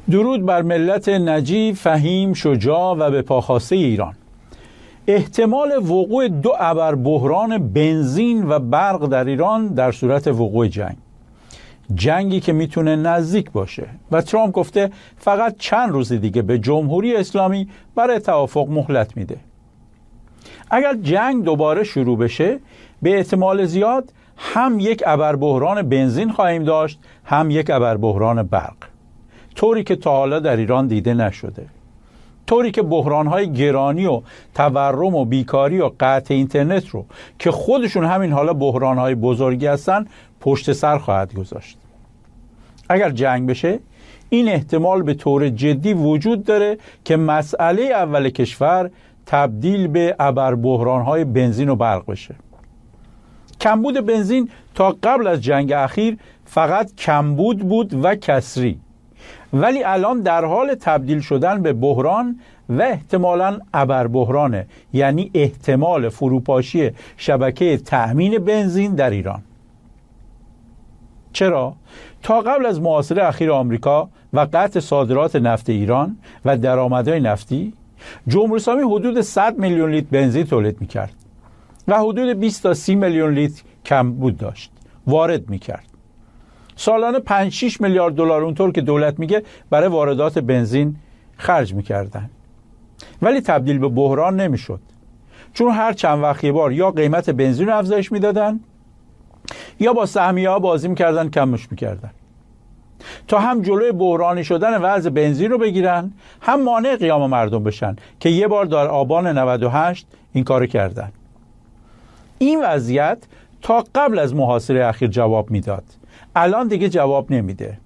درود بر ملت نجیب، فهیم، شجاع و به پاخواسته ایران. احتمال وقوع دو ابربحران بنزین و برق در ایران در صورت وقوع جنگی که میتونه نزدیک باشه و ترامپ گفته فقط چند روز دیگه به جمهوری اسلامی برای توافق مهلت میده. اگر جنگ دوباره شروع بشه به احتمال زیاد هم یک ابربحران بنزین خواهیم داشت، هم یک ابربحران برق، طوری که تا حالا در ایران دیده نشده، طوری که بحران‌های گرانی و تورم و بیکاری و قطع اینترنت رو که خودشون همین حالا بحران‌های بزرگی هستن پشت سر خواهد گذاشت. اگر جنگ بشه این احتمال به طور جدی وجود داره که مسئله اول کشور تبدیل به ابربحران‌های بنزین و برق بشه. کمبود بنزین تا قبل از جنگ اخیر فقط کمبود بود و کسری، ولی الان در حال تبدیل شدن به بحران و احتمالاً ابربحرانه، یعنی احتمال فروپاشی شبکه تأمین بنزین در ایران. چرا؟ تا قبل از محاصره اخیر آمریکا و قطع صادرات نفت ایران و درآمدهای نفتی، جمهوری اسلامی حدود 100 میلیون لیتر بنزین تولید میکرد و حدود 20 تا 30 میلیون لیتر کمبود داشت وارد میکرد. سالانه 5-6 میلیارد دلار اونطور که دولت میگه برای واردات بنزین خرج میکردن، ولی تبدیل به بحران نمیشد، چون هر چند وقت یه بار یا قیمت بنزین رو افزایش میدادن یا با سهمیه ها بازی میکردن، کمش میکردن تا هم جلوی بحرانی شدن وضع بنزین رو بگیرن، هم مانع قیام مردم بشن که یه بار در آبان 98 این کارو کردن. این وضعیت تا قبل از محاصره اخیر جواب میداد، الان دیگه جواب نمیده.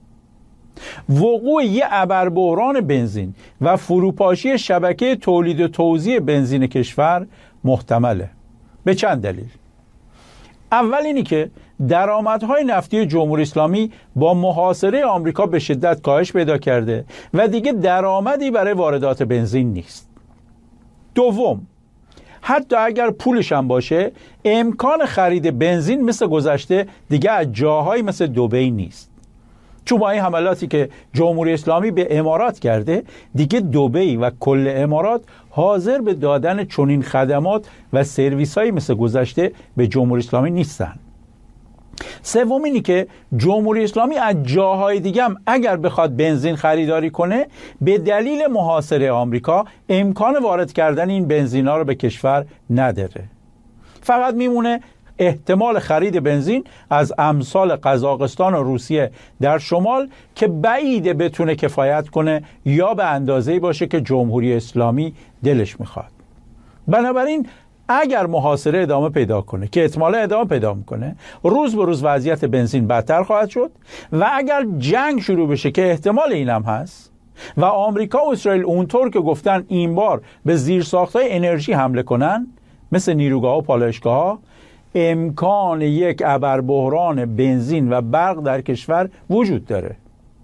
وقوع یه ابربحران بنزین و فروپاشی شبکه تولید و توزیع بنزین کشور محتمله. به چند دلیل. اول اینی که درآمدهای نفتی جمهوری اسلامی با محاصره آمریکا به شدت کاهش پیدا کرده و دیگه درآمدی برای واردات بنزین نیست. دوم، حتی اگر پولش هم باشه امکان خرید بنزین مثل گذشته دیگه از جاهایی مثل دبی نیست، چون با این حملاتی که جمهوری اسلامی به امارات کرده دیگه دبی و کل امارات حاضر به دادن چنین خدمات و سرویس هایی مثل گذشته به جمهوری اسلامی نیستن. سوم اینی که جمهوری اسلامی از جاهای دیگه هم اگر بخواد بنزین خریداری کنه به دلیل محاصره آمریکا امکان وارد کردن این بنزینا رو به کشور نداره، فقط میمونه احتمال خرید بنزین از امثال قزاقستان و روسیه در شمال که بعیده بتونه کفایت کنه یا به اندازه‌ای باشه که جمهوری اسلامی دلش میخواد. بنابراین اگر محاصره ادامه پیدا کنه که احتمال ادامه پیدا میکنه، روز به روز وضعیت بنزین بدتر خواهد شد و اگر جنگ شروع بشه که احتمال اینم هست و آمریکا و اسرائیل اونطور که گفتن این بار به زیرساخت‌های انرژی حمله کنن مثل نیروگاه و پالایشگاه‌ها، امکان یک ابربحران بنزین و برق در کشور وجود داره.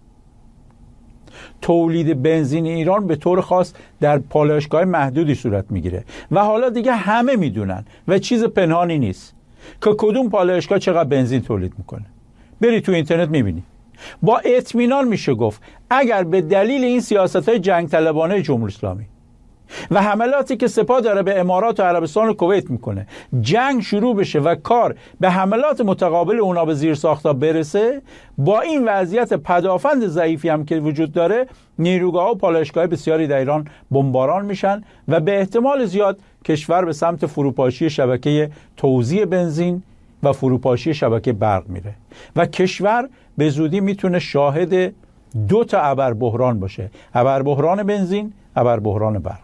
تولید بنزین ایران به طور خاص در پالایشگاه محدودی صورت میگیره و حالا دیگه همه میدونن و چیز پنهانی نیست که کدوم پالایشگاه چقدر بنزین تولید میکنه. بری تو اینترنت میبینی. با اطمینان میشه گفت اگر به دلیل این سیاست‌های جنگ طلبانه جمهوری اسلامی و حملاتی که سپاه داره به امارات و عربستان و کویت میکنه جنگ شروع بشه و کار به حملات متقابل اونا به زیر ساختا برسه، با این وضعیت پدافند ضعیفی هم که وجود داره نیروگاه و پالایشگاه بسیاری در ایران بمباران میشن و به احتمال زیاد کشور به سمت فروپاشی شبکه توزیع بنزین و فروپاشی شبکه برق میره و کشور به زودی میتونه شاهد دو تا ابربحران باشه، ابربحران بنزین، ابربحران برق.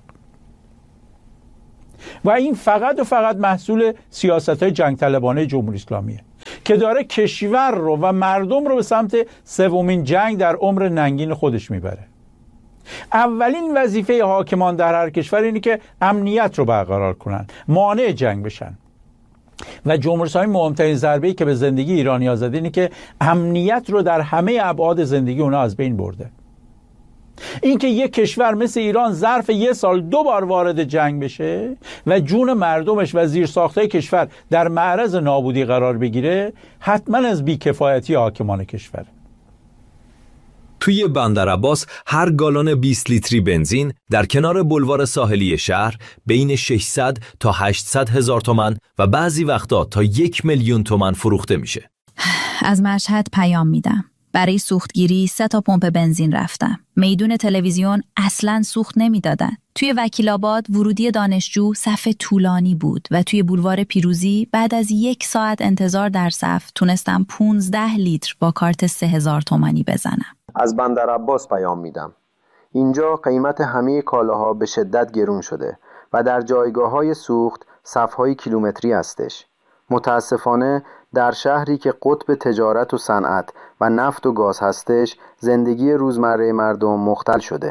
و این فقط و فقط محصول سیاست‌های جنگ طلبانه جمهوری اسلامیه که داره کشور رو و مردم رو به سمت سومین جنگ در عمر ننگین خودش میبره. اولین وظیفه حاکمان در هر کشور اینه که امنیت رو برقرار کنن، مانع جنگ بشن. و جمهوری اسلامی مهمترین ضربه‌ای که به زندگی ایرانی‌ها زده اینه که امنیت رو در همه ابعاد زندگی اونها از بین برده. اینکه یک کشور مثل ایران ظرف یه سال 2 بار وارد جنگ بشه و جون مردمش و زیرساختهای کشور در معرض نابودی قرار بگیره، حتما از بیکفایتی حاکمان کشور. توی بندرعباس هر گالن 20 لیتری بنزین در کنار بلوار ساحلی شهر بین 600 تا 800 هزار تومان و بعضی وقتا تا 1 میلیون تومان فروخته میشه. از مشهد پیام میدم. برای سوختگیری 3 تا پمپ بنزین رفتم. میدون تلویزیون اصلاً سوخت نمیدادن. توی وکیل‌آباد ورودی دانشجو صف طولانی بود و توی بولوار پیروزی بعد از 1 ساعت انتظار در صف تونستم 15 لیتر با کارت 3000 تومانی بزنم. از بندرعباس پیام میدم. اینجا قیمت همه کالاها به شدت گرون شده و در جایگاه‌های سوخت صف‌های کیلومتری هستش. متاسفانه در شهری که قطب تجارت و صنعت و نفت و گاز هستش، زندگی روزمره مردم مختل شده.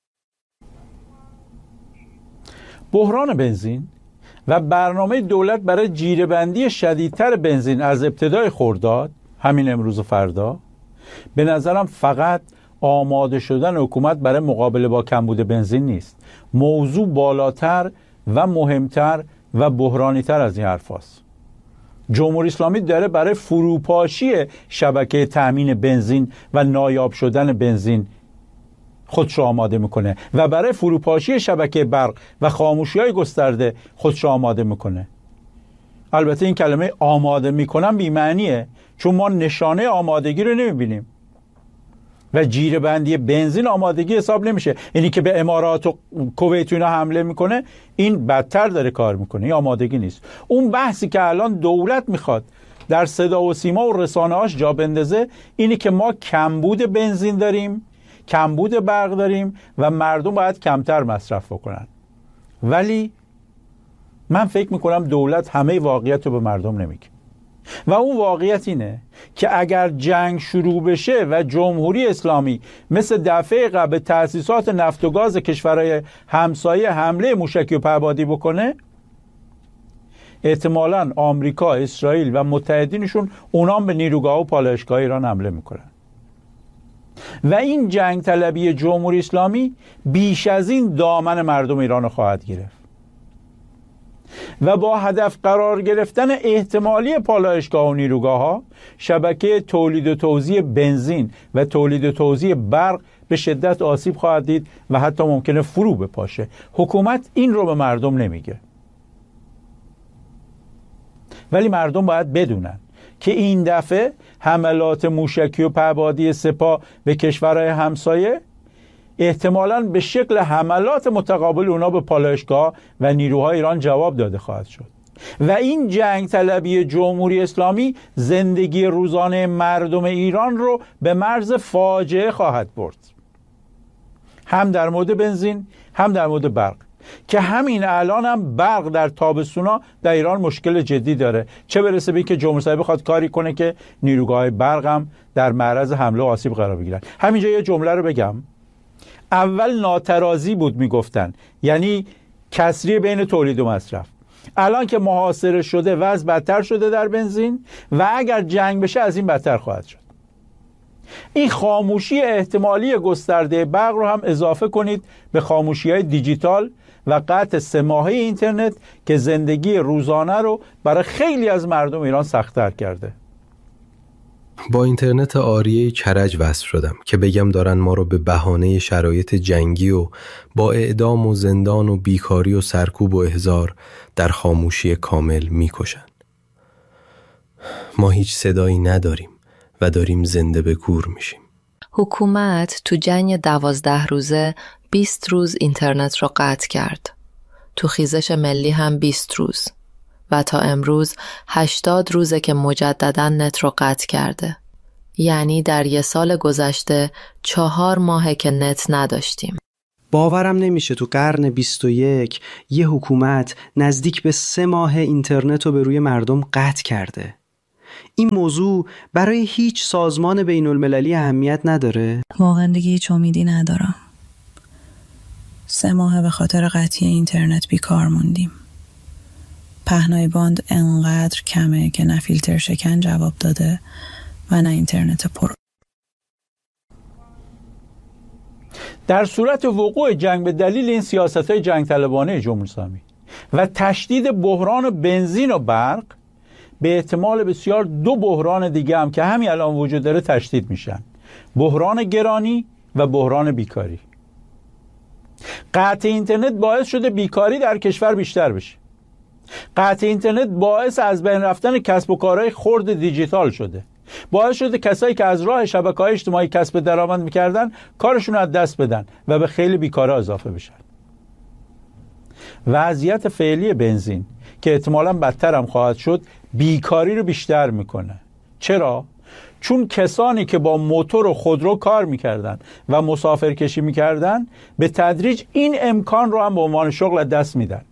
بحران بنزین و برنامه دولت برای جیره‌بندی شدیدتر بنزین از ابتدای خرداد، همین امروز و فردا، به نظرم فقط آماده شدن حکومت برای مقابله با کمبود بنزین نیست. موضوع بالاتر و مهمتر و بحرانی‌تر از این حرف هست. جمهوری اسلامی داره برای فروپاشی شبکه تأمین بنزین و نایاب شدن بنزین خودش رو آماده میکنه و برای فروپاشی شبکه برق و خاموشی‌های گسترده خودش رو آماده میکنه. البته این کلمه آماده میکنم بی‌معنیه، چون ما نشانه آمادگی رو نمیبینیم و جیره‌بندی بنزین آمادگی حساب نمیشه. اینی که به امارات و کویت اینا حمله میکنه، این بدتر داره کار میکنه، این آمادگی نیست. اون بحثی که الان دولت میخواد در صدا و سیما و رسانه‌هاش جا بندازه اینی که ما کمبود بنزین داریم، کمبود برق داریم و مردم باید کمتر مصرف بکنن. ولی من فکر میکنم دولت همه واقعیت رو به مردم نمیگه و اون واقعیت اینه که اگر جنگ شروع بشه و جمهوری اسلامی مثل دفعه قبل تأسیسات نفت و گاز کشورهای همسایه حمله موشکی و پهپادی بکنه، احتمالاً آمریکا، اسرائیل و متحدینشون اونام به نیروگاه و پالایشگاه ایران حمله میکنن و این جنگ طلبی جمهوری اسلامی بیش از این دامن مردم ایران خواهد گرفت و با هدف قرار گرفتن احتمالی پالایشگاه و نیروگاه ها، شبکه تولید و توزیع بنزین و تولید و توزیع برق به شدت آسیب خواهد دید و حتی ممکنه فرو بپاشه. حکومت این رو به مردم نمیگه، ولی مردم باید بدونن که این دفعه حملات موشکی و پهپادی سپاه به کشورهای همسایه احتمالاً به شکل حملات متقابل اونا به پالایشگاه و نیروهای ایران جواب داده خواهد شد و این جنگ طلبی جمهوری اسلامی زندگی روزانه مردم ایران رو به مرز فاجعه خواهد برد، هم در مورد بنزین هم در مورد برق، که همین الان هم برق در تابستونا در ایران مشکل جدی داره، چه برسه به این که جمهوری اسلامی بخواد کاری کنه که نیروگاه برق هم در معرض حمله و آسیب قرار بگیرن. همینجا یه جمله رو بگم. اول ناترازی بود میگفتن، یعنی کسری بین تولید و مصرف. الان که محاصره شده وضع بدتر شده در بنزین و اگر جنگ بشه از این بدتر خواهد شد. این خاموشی احتمالی گسترده برق رو هم اضافه کنید به خاموشی‌های دیجیتال و قطع 3 ماهه اینترنت که زندگی روزانه رو برای خیلی از مردم ایران سخت‌تر کرده. با اینترنت عاریه کرج وصل شدم که بگم دارن ما رو به بهانه شرایط جنگی و با اعدام و زندان و بیکاری و سرکوب و احضار در خاموشی کامل میکشن. ما هیچ صدایی نداریم و داریم زنده به گور میشیم. حکومت تو جنگ 12 روزه 20 روز اینترنت رو قطع کرد. تو خیزش ملی هم 20 روز. و تا امروز 80 روزه که مجدداً نت رو قطع کرده. یعنی در 1 سال گذشته 4 ماهه که نت نداشتیم. باورم نمیشه تو قرن 21 یه حکومت نزدیک به 3 ماه اینترنت رو به روی مردم قطع کرده. این موضوع برای هیچ سازمان بین المللی اهمیت نداره؟ واقعا دیگه هیچ امیدی ندارم. 3 ماه به خاطر قطعی اینترنت بیکار موندیم. پهنای باند انقدر کمه که نه فیلتر شکن جواب داده و نه اینترنت پر. در صورت وقوع جنگ به دلیل این سیاست‌های جنگ طلبانه جمهوری اسلامی و تشدید بحران بنزین و برق، به احتمال بسیار 2 بحران دیگه هم که همین الان وجود داره تشدید میشن. بحران گرانی و بحران بیکاری. قطع اینترنت باعث شده بیکاری در کشور بیشتر بشه. قطع اینترنت باعث از بین رفتن کسب و کارهای خرد دیجیتال شده. باعث شده کسایی که از راه شبکه‌های اجتماعی کسب درآمد می‌کردن کارشون رو از دست بدن و به خیلی بیکارا اضافه بشن. وضعیت فعلی بنزین که احتمالاً بدتر هم خواهد شد بیکاری رو بیشتر میکنه. چرا؟ چون کسانی که با موتور و خودرو کار میکردن و مسافرکشی میکردن به تدریج این امکان رو هم به عنوان شغل از دست میدن.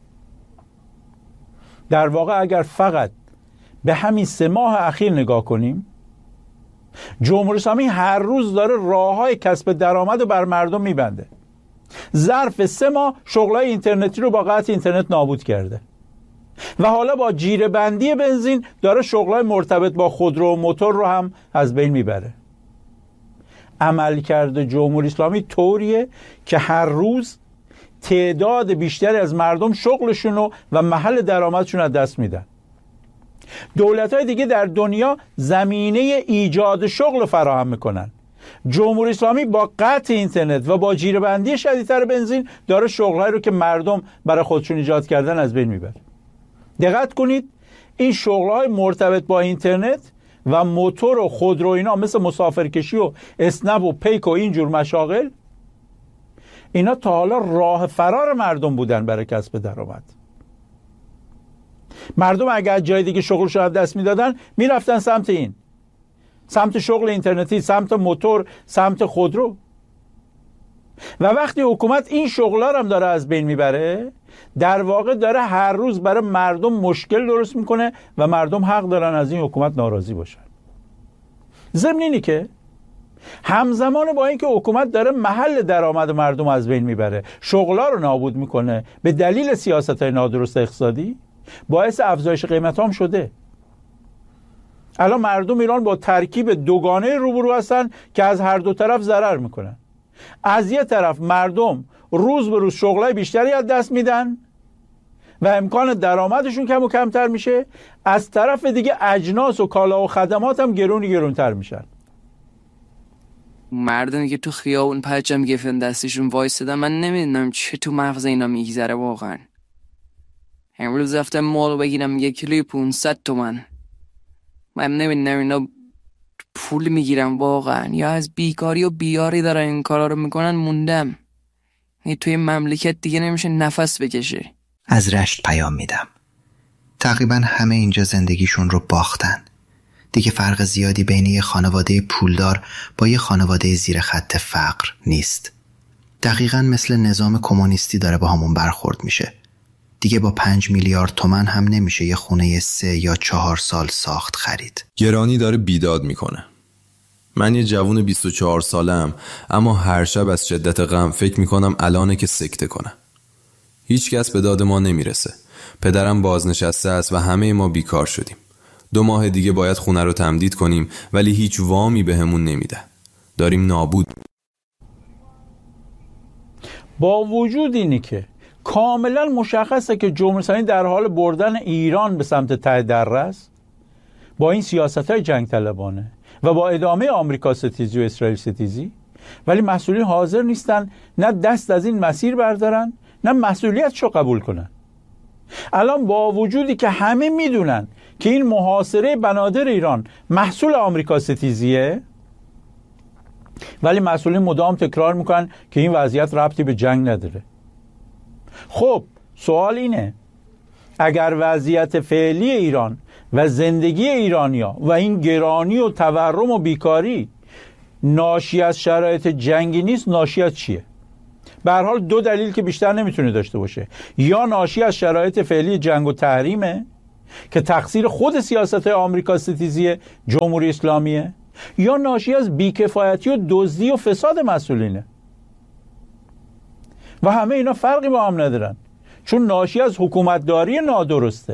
در واقع اگر فقط به همین 3 ماه اخیر نگاه کنیم، جمهوری اسلامی هر روز داره راه‌های کسب درآمد رو بر مردم میبنده. ظرف 3 ماه شغلای اینترنتی رو با قطع اینترنت نابود کرده و حالا با جیره بندی بنزین داره شغلای مرتبط با خودرو و موتور رو هم از بین میبره. عملکرد جمهوری اسلامی طوریه که هر روز تعداد بیشتری از مردم شغلشون و محل درآمدشون از دست میدن. دولت‌های دیگه در دنیا زمینه ایجاد شغل فراهم میکنن. جمهوری اسلامی با قطع اینترنت و با جیره بندی شدیدتر بنزین داره شغلایی رو که مردم برای خودشون ایجاد کردن از بین میبره. دقت کنید، این شغل‌های مرتبط با اینترنت و موتور و خودرو اینا مثل مسافرکشی و اسنپ و پیک و اینجور مشاغل، اینا تا حالا راه فرار مردم بودن برای کسب درآمد. مردم اگر جای دیگه شغلشون از دست میدادن میرفتن سمت این، سمت شغل اینترنتی، سمت موتور، سمت خودرو. و وقتی حکومت این شغل‌ها رو هم داره از بین میبره، در واقع داره هر روز برای مردم مشکل درست میکنه و مردم حق دارن از این حکومت ناراضی باشن. ضمن اینی که همزمان با اینکه حکومت داره محل درآمد مردم از بین میبره، شغل‌ها رو نابود میکنه به دلیل سیاست‌های نادرست اقتصادی، باعث افزایش قیمت‌ها هم شده. الان مردم ایران با ترکیب دوگانه روبرو هستن که از هر دو طرف ضرر میکنن. از یه طرف مردم روز به روز شغلای بیشتری از دست میدن و امکان درآمدشون کم و کمتر میشه، از طرف دیگه اجناس و کالا و خدمات هم گرونتر میشن. مردمی که تو خیابون پرچم گرفتن دستشون وایسادن، من نمیدونم چه تو مغز اینا میگذره واقعا. امروز رفتم مال بگیرم 1 کیلوی 500 تومن. من نمیدونم اینا پول میگیرن واقعا یا از بیکاری و بیاری دارن این کارا رو میکنن. موندم توی مملکت دیگه نمیشه نفس بکشه. از رشت پیام میدم. تقریبا همه اینجا زندگیشون رو باختن. دیگه فرق زیادی بین یه خانواده پولدار با یه خانواده زیر خط فقر نیست. دقیقاً مثل نظام کمونیستی داره با همون برخورد میشه. دیگه با 5 میلیارد تومن هم نمیشه یه خونه 3 یا 4 سال ساخت خرید. گرانی داره بیداد میکنه. من یه جوون 24 سالم، اما هر شب از شدت غم فکر میکنم الانه که سکته کنم. هیچ کس به داد ما نمیرسه. پدرم بازنشسته است و همه ما بیکار شدیم. 2 ماه دیگه باید خونه رو تمدید کنیم ولی هیچ وامی بهمون نمیده. داریم نابود. با وجود اینی که کاملا مشخصه که جمهوری اسلامی در حال بردن ایران به سمت ته دره است، با این سیاست‌های جنگ طلبانه و با ادامه آمریکا ستیزی و اسرائیل ستیزی، ولی مسئولین حاضر نیستن نه دست از این مسیر بردارن نه مسئولیتشو قبول کنن. الان با وجودی که همه میدونن که این محاصره بنادر ایران محصول آمریکا ستیزیه، ولی مسئولین مدام تکرار میکنن که این وضعیت ربطی به جنگ نداره. خب سوال اینه، اگر وضعیت فعلی ایران و زندگی ایرانیا و این گرانی و تورم و بیکاری ناشی از شرایط جنگی نیست، ناشی از چیه؟ به هر حال 2 دلیل که بیشتر نمیتونه داشته باشه. یا ناشی از شرایط فعلی جنگ و تحریمه که تقصیر خود سیاست آمریکا ستیزی جمهوری اسلامیه، یا ناشی از بیکفایتی و دزدی و فساد مسئولینه. و همه اینا فرقی با هم ندارن، چون ناشی از حکومتداری نادرسته.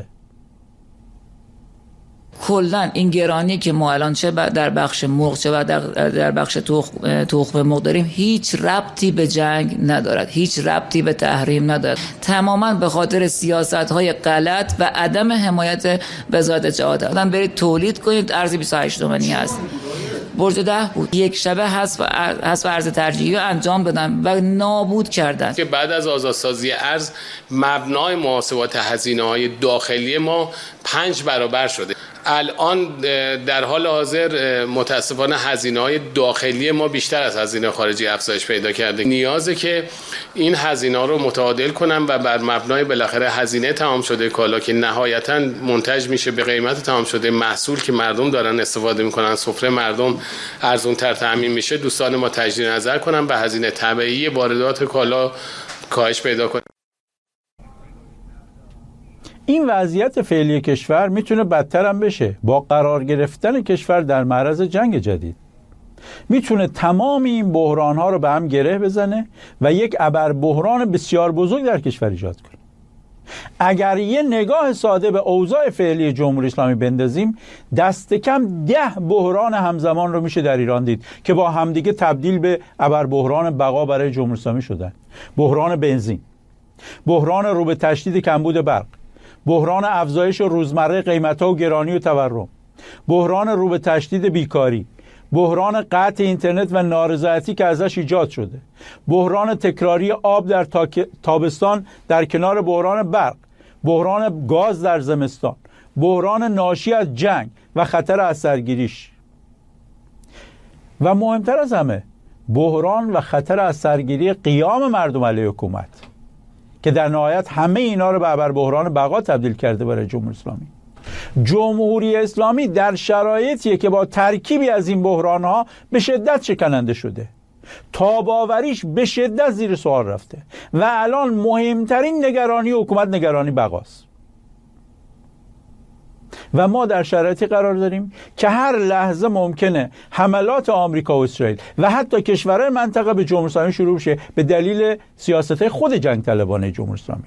کلا این گرانی که ما الان چه در بخش مرغ چه در بخش تخم مرغ داریم هیچ ربطی به جنگ ندارد، هیچ ربطی به تحریم ندارد. تماما به خاطر سیاست‌های غلط و عدم حمایت وزارت اطلاعات. آدم برید تولید کنید، ارز 28 تومانی هست. برج 10 بود. یک شبه حذف ارز ترجیحی انجام بدن و نابود کردن. که بعد از آزادسازی ارز مبنای محاسبات هزینه‌های داخلی ما 5 برابر شده. الان در حال حاضر متاسفانه هزینه‌های داخلی ما بیشتر از هزینه خارجی افزایش پیدا کرده. نیازه که این هزینه‌ها رو متعادل کنن و بر مبنای بالاخره هزینه تمام شده کالا که نهایتاً منتج میشه به قیمت تمام شده محصول که مردم دارن استفاده میکنن، سفره مردم ارزان‌تر تامین میشه، دوستان ما تجدید نظر کنن به هزینه طبیعی واردات کالا کاهش پیدا کنه. این وضعیت فعلی کشور میتونه بدتر هم بشه با قرار گرفتن کشور در معرض جنگ جدید. میتونه تمام این بحران‌ها رو به هم گره بزنه و یک ابر بحران بسیار بزرگ در کشور ایجاد کنه. اگر یه نگاه ساده به اوضاع فعلی جمهوری اسلامی بندازیم، دست کم 10 بحران همزمان رو میشه در ایران دید که با همدیگه تبدیل به ابر بحران بقا برای جمهوری اسلامی شدن. بحران بنزین، بحران رو به تشدید کمبود برق، بحران افزایش روزمره قیمت‌ها و گرانی و تورم، بحران رو به تشدید بیکاری، بحران قطع اینترنت و نارضایتی که ازش ایجاد شده، بحران تکراری آب در تابستان در کنار بحران برق، بحران گاز در زمستان، بحران ناشی از جنگ و خطر از سرگیریش، و مهمتر از همه بحران و خطر از سرگیری قیام مردم علیه حکومت که در نهایت همه اینا رو به ابر بحران بقا تبدیل کرده برای جمهوری اسلامی. جمهوری اسلامی در شرایطیه که با ترکیبی از این بحران‌ها به شدت شکننده شده، تاباوریش به شدت زیر سوال رفته و الان مهمترین نگرانی حکومت نگرانی بقاست. و ما در شرایطی قرار داریم که هر لحظه ممکنه حملات آمریکا و اسرائیل و حتی کشورهای منطقه به جمهوری اسلامی شروع شه به دلیل سیاست‌های خود جنگ طلبانه جمهوری اسلامی.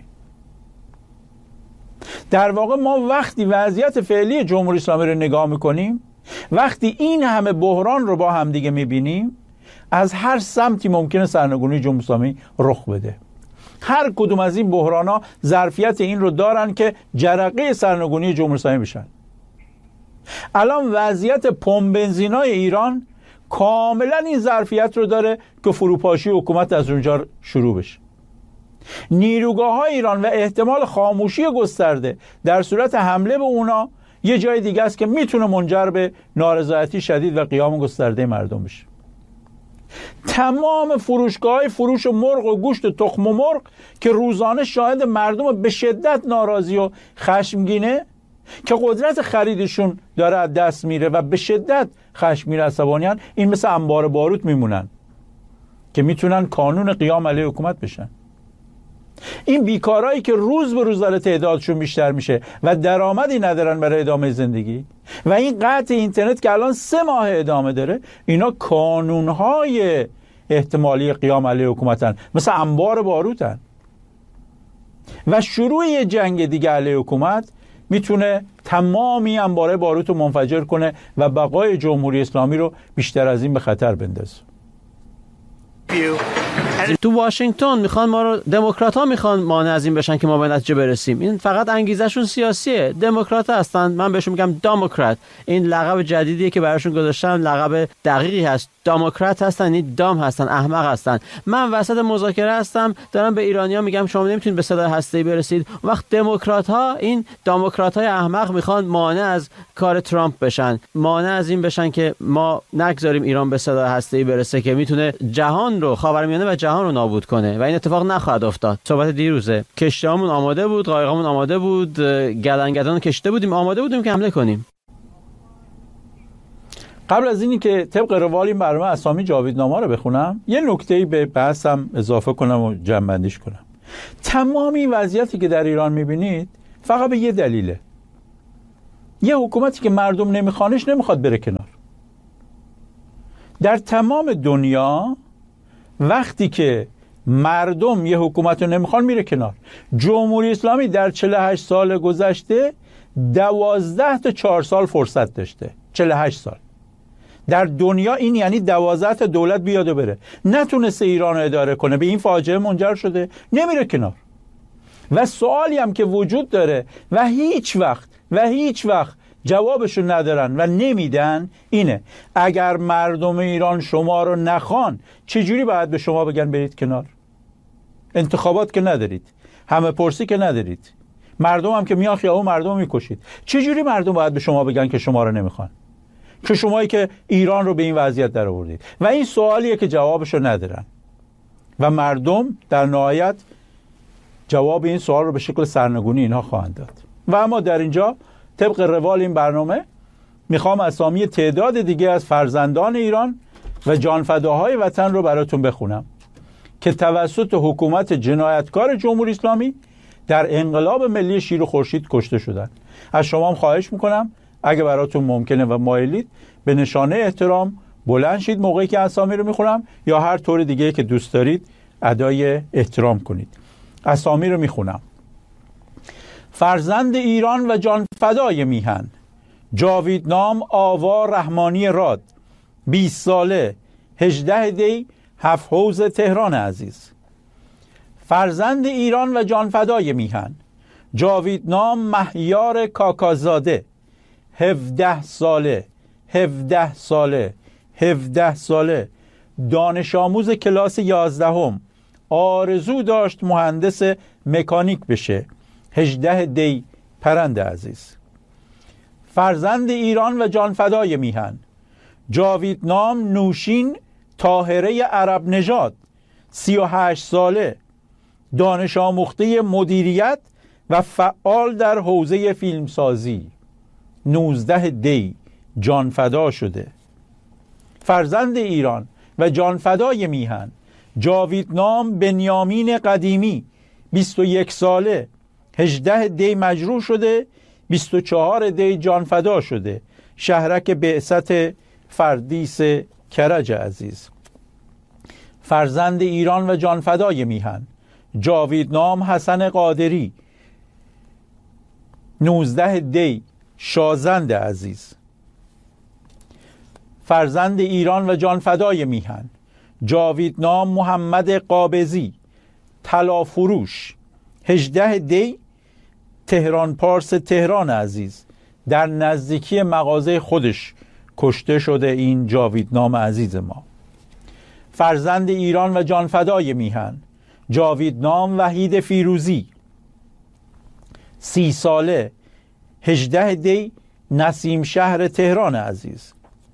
در واقع ما وقتی وضعیت فعلی جمهوری اسلامی رو نگاه میکنیم، وقتی این همه بحران رو با همدیگه میبینیم، از هر سمتی ممکنه سرنگونی جمهوری اسلامی رخ بده. هر کدوم از این بحران‌ها ظرفیت این رو دارن که جرقه سرنگونی جمهوری اسلامی بشن. الان وضعیت پمپ بنزینای ایران کاملا این ظرفیت رو داره که فروپاشی حکومت از اونجا شروع بشه. نیروگاه‌های ایران و احتمال خاموشی گسترده در صورت حمله به اونا یه جای دیگه است که میتونه منجر به نارضایتی شدید و قیام گسترده مردم بشه. تمام فروشگاه‌های فروش مرغ و گوشت و تخم مرغ که روزانه شاهد مردم به شدت ناراضی و خشمگینه که قدرت خریدشون داره از دست میره و به شدت خشمگین عصبانیان، این مثل انبار باروت میمونن که میتونن کانون قیام علیه حکومت بشن. این بیکارایی که روز به روز داره تعدادشون بیشتر میشه و درآمدی ندارن برای ادامه زندگی، و این قطع اینترنت که الان 3 ماه ادامه داره، اینا کانونهای احتمالی قیام علیه حکومتن، مثل انبار باروتن. و شروع یه جنگ دیگه علیه حکومت میتونه تمامی انبار باروت رو منفجر کنه و بقای جمهوری اسلامی رو بیشتر از این به خطر بندازه. تو واشنگتن میخوان ما رو، دموکرات‌ها میخوان مانع از این بشن که ما به نتیجه برسیم. این فقط انگیزشون سیاسیه. دموکرات هستن، من بهشون میگم دموکرات. این لقب جدیدیه که براشون گذاشتن، لقب دقیقی هست. دموکرات هستن، این دام هستن، احمق هستن. من وسط مذاکره هستم، دارم به ایرانی‌ها میگم شما نمیتونید به سلاح هسته‌ای برسید. وقت دموکرات‌ها، این دموکرات‌های احمق میخوان مانع از کار ترامپ بشن، مانع از این بشن که ما نگذاریم ایران به سلاح هسته‌ای برسه که میتونه جهان رو، خاورمیانه و جهان رو نابود کنه و این اتفاق نخواهد افتاد. صحبت دیروزه، کشتیامون آماده بود، قایقامون آماده بود، گلنگدان کشته بودیم، آماده بودیم که حمله کنیم. قبل از اینی که طبق روال این برنامه اسامی جاویدنامه رو بخونم، یه نکته‌ای به بحثم اضافه کنم و جمع‌بندیش کنم. تمامی وضعیتی که در ایران می‌بینید فقط به یه دلیله. یه حکومتی که مردم نمیخوانش نمیخواد بره کنار. در تمام دنیا وقتی که مردم یه حکومت رو نمیخوان میره کنار. جمهوری اسلامی در 48 سال گذشته 12 تا 4 سال فرصت داشته. 48 سال در دنیا، این یعنی 12 تا دولت بیاد و بره، نتونسته ایران رو اداره کنه، به این فاجعه منجر شده، نمیره کنار. و سوالی هم که وجود داره و هیچ وقت جوابشون ندارن و نمیدن اینه: اگر مردم ایران شما رو نخوان چجوری باید به شما بگن برید کنار؟ انتخابات که ندارید، همه پرسی که ندارید، مردم هم که میان خیابون مردم میکشید. چجوری مردم باید به شما بگن که شما رو نمیخوان، که شمایی که ایران رو به این وضعیت در آوردید؟ و این سوالیه که جوابشو ندارن و مردم در نهایت جواب این سوال رو به شکل سرنگونی اینها خواهند داد. و اما در اینجا طبق روال این برنامه میخوام اسامی تعداد دیگه از فرزندان ایران و جانفداهای وطن رو براتون بخونم که توسط حکومت جنایتکار جمهوری اسلامی در انقلاب ملی شیر و خورشید کشته شدن. از شما هم خواهش میکنم اگه براتون ممکنه و مایلید به نشانه احترام بلند شید موقعی که اسامی رو میخونم، یا هر طور دیگه که دوست دارید ادای احترام کنید. اسامی رو میخونم: فرزند ایران و جانفدای میهن: جاویدنام آوا رحمانی راد، 20 ساله، 18 دی، 7 حوض تهران عزیز. فرزند ایران و جانفدای میهن: جاویدنام مهیار کاکازاده، 17 ساله، 17 ساله، 17 ساله، دانش آموز کلاس 11، آرزو داشت مهندس مکانیک بشه، 18 دی، پرند عزیز. فرزند ایران و جانفدای میهن: جاویدنام نوشین طاهره عرب نژاد، 38 ساله، دانش آموخته مدیریت و فعال در حوزه فیلمسازی، 19 دی، جانفدا شده. فرزند ایران و جانفدای میهن: جاویدنام بنیامین قدیمی، 21 ساله، 18 دی مجروح شده، 24 دی جانفدا شده، شهرک بعثت فردیس کرج عزیز. فرزند ایران و جانفدای میهن: جاویدنام حسن قادری، 19 دی، شازند عزیز. فرزند ایران و جانفدای میهن: جاویدنام محمد قابضی، طلافروش، 18 دی، تهران پارس تهران عزیز. در نزدیکی مغازه خودش کشته شده این جاویدنام عزیز ما. فرزند ایران و جانفدای میهن: جاویدنام وحید فیروزی، 30 ساله، 18 دی، نسیم شهر تهران عزیز.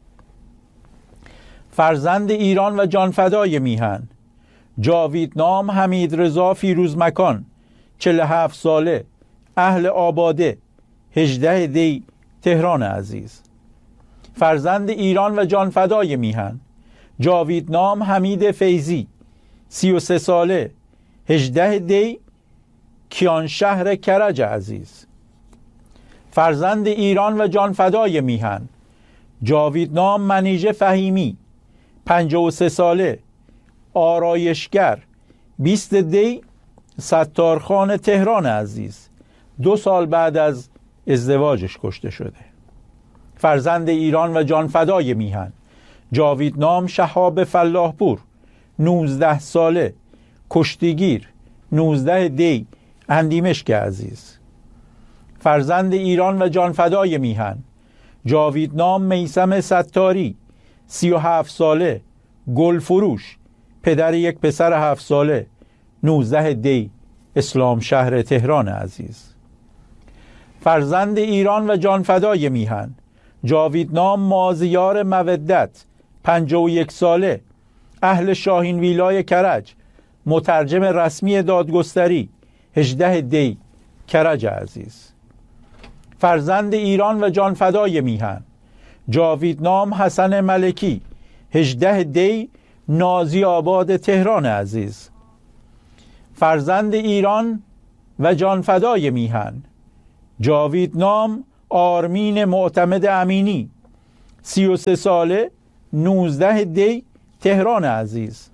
فرزند ایران و جانفدای میهن: جاویدنام حمید رضا فیروز مکان، 47 ساله، اهل آباده، 18 دی، تهران عزیز. فرزند ایران و جانفدای میهن: جاویدنام حمید فیضی، 33 ساله، 18 دی، کیانشهر کرج عزیز. فرزند ایران و جانفدای میهن: جاویدنام منیژه فهیمی، 53 ساله، آرایشگر، 20 دی، ستارخان تهران عزیز. 2 سال بعد از ازدواجش کشته شده. فرزند ایران و جانفدای میهن: جاویدنام شهاب فلاحپور، 19 ساله، کشتیگیر، 19 دی، اندیمشک عزیز. فرزند ایران و جانفدای میهن: جاویدنام میثم ستاری، 37 ساله، گلفروش، پدر یک پسر 7 ساله، 19 دی، اسلام شهر تهران عزیز. فرزند ایران و جانفدای میهن: جاویدنام مازیار مودت، 51 ساله، اهل شاهین ویلای کرج، مترجم رسمی دادگستری، 18 دی، کرج عزیز. فرزند ایران و جانفدای میهن: جاویدنام حسن ملکی، 18 دی، نازی آباد تهران عزیز. فرزند ایران و جانفدای میهن: جاویدنام آرمین معتمد امینی، 33 ساله، 19 دی، تهران عزیز.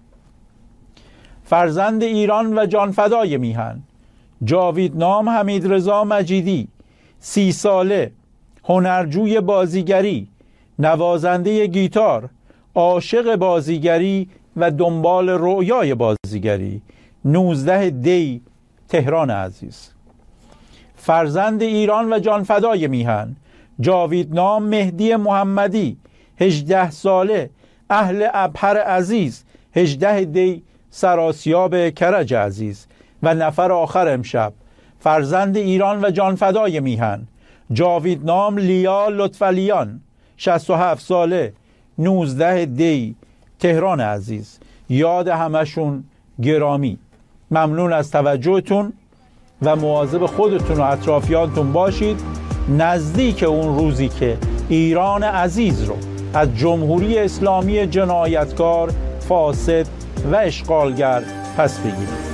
فرزند ایران و جانفدای میهن: جاویدنام حمید رضا مجیدی، 30 ساله، هنرجوی بازیگری، نوازنده گیتار، عاشق بازیگری و دنبال رؤیای بازیگری، 19 دی، تهران عزیز. فرزند ایران و جانفدای میهن: جاویدنام مهدی محمدی 18 ساله، اهل ابهر عزیز 18 دی سراسیاب کرج عزیز. و نفر آخر امشب فرزند ایران و جانفدای میهن، جاویدنام لیا لطفعلیان 67 ساله، 19 دی تهران عزیز. یاد همشون گرامی. ممنون از توجهتون و مواظب خودتون و اطرافیانتون باشید. نزدیک اون روزی که ایران عزیز رو از جمهوری اسلامی جنایتکار، فاسد و اشغالگر پس بگیرید.